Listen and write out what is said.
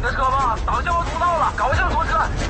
那车吧挡交通通道了，搞不清拖车，